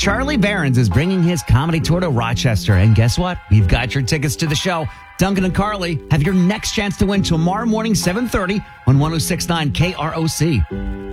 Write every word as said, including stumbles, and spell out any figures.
Charlie Barons is bringing his comedy tour to Rochester. And guess what? We've got your tickets to the show. Duncan and Carly have your next chance to win tomorrow morning, seven thirty on one oh six point nine K R O C.